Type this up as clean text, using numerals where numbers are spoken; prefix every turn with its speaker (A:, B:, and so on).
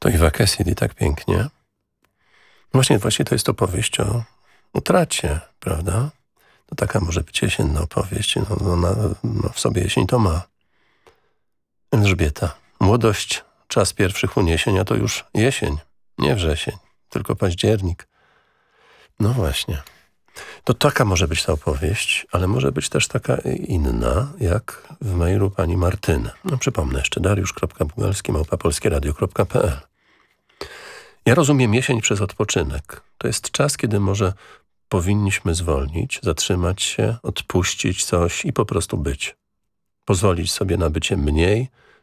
A: To i Cassidy tak pięknie. Właśnie to jest opowieść o utracie, prawda? To taka może być jesienna opowieść. Ona w sobie jesień to ma. Elżbieta. Młodość, czas pierwszych uniesień, a to już jesień. Nie wrzesień, tylko październik. No właśnie. To taka może być ta opowieść, ale może być też taka inna, jak w mailu pani Martyny. No przypomnę jeszcze, dariusz.bugalski@polskieradio.pl. Ja rozumiem jesień przez odpoczynek. To jest czas, kiedy może powinniśmy zwolnić, zatrzymać się, odpuścić coś i po prostu być. Pozwolić sobie na bycie mniej